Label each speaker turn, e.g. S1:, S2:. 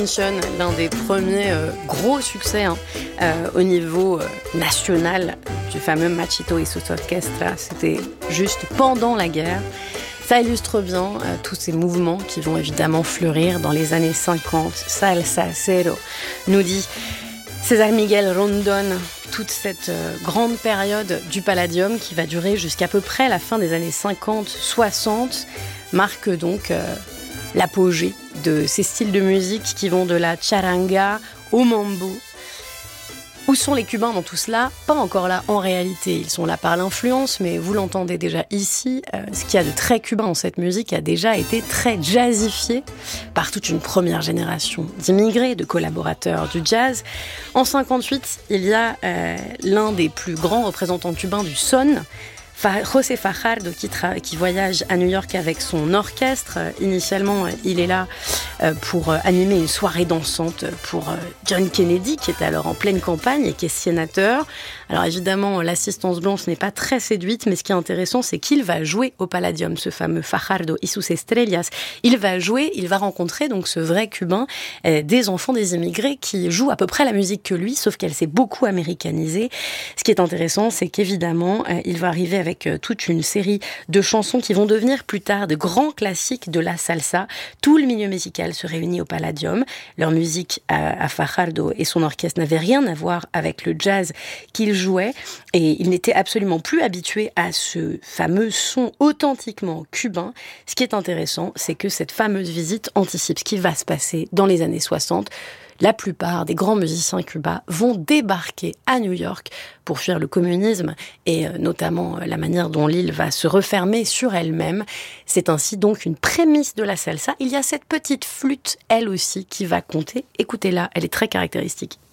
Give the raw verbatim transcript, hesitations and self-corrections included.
S1: L'un des premiers euh, gros succès hein, euh, au niveau euh, national du fameux Machito y sus Orquestra, c'était juste pendant la guerre. Ça illustre bien euh, tous ces mouvements qui vont évidemment fleurir dans les années cinquante. Salsa cero, nous dit César Miguel Rondón, toute cette euh, grande période du Palladium qui va durer jusqu'à peu près la fin des années cinquante soixante, marque donc euh, l'apogée de ces styles de musique qui vont de la charanga au mambo. Où sont les Cubains dans tout cela ? Pas encore là en réalité, ils sont là par l'influence, mais vous l'entendez déjà ici, euh, ce qu'il y a de très cubain dans cette musique a déjà été très jazzifié par toute une première génération d'immigrés, de collaborateurs du jazz. En cinquante-huit, il y a euh, l'un des plus grands représentants cubains du son, José Fajardo, qui, tra- qui voyage à New York avec son orchestre. Initialement, il est là euh, pour euh, animer une soirée dansante pour euh, John Kennedy, qui est alors en pleine campagne et qui est sénateur. Alors évidemment, l'assistance blanche n'est pas très séduite, mais ce qui est intéressant, c'est qu'il va jouer au Palladium, ce fameux Fajardo y sus Estrellas. Il va jouer, il va rencontrer donc ce vrai Cubain, euh, des enfants des immigrés qui jouent à peu près la musique que lui, sauf qu'elle s'est beaucoup américanisée. Ce qui est intéressant, c'est qu'évidemment, euh, il va arriver avec avec toute une série de chansons qui vont devenir plus tard de grands classiques de la salsa. Tout le milieu musical se réunit au Palladium. Leur musique à, à Fajardo et son orchestre n'avait rien à voir avec le jazz qu'il jouait et il n'était absolument plus habitué à ce fameux son authentiquement cubain. Ce qui est intéressant, c'est que cette fameuse visite anticipe ce qui va se passer dans les années soixante. La plupart des grands musiciens cubains vont débarquer à New York pour fuir le communisme et notamment la manière dont l'île va se refermer sur elle-même. C'est ainsi donc une prémisse de la salsa. Il y a cette petite flûte, elle aussi, qui va compter. Écoutez-la, elle est très caractéristique.